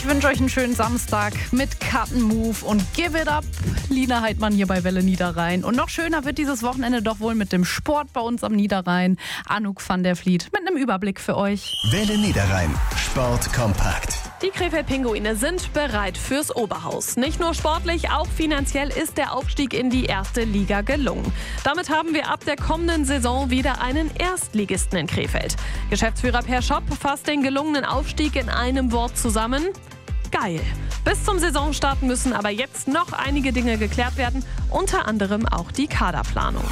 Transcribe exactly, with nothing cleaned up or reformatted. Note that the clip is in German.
Ich wünsche euch einen schönen Samstag mit Cut and Move und Give It Up. Lina Heidmann hier bei Welle Niederrhein. Und noch schöner wird dieses Wochenende doch wohl mit dem Sport bei uns am Niederrhein. Anouk van der Vliet mit einem Überblick für euch. Welle Niederrhein. Sport kompakt. Die Krefeld-Pinguine sind bereit fürs Oberhaus. Nicht nur sportlich, auch finanziell ist der Aufstieg in die erste Liga gelungen. Damit haben wir ab der kommenden Saison wieder einen Erstligisten in Krefeld. Geschäftsführer Per Schopp fasst den gelungenen Aufstieg in einem Wort zusammen: geil. Bis zum Saisonstart müssen aber jetzt noch einige Dinge geklärt werden, unter anderem auch die Kaderplanung.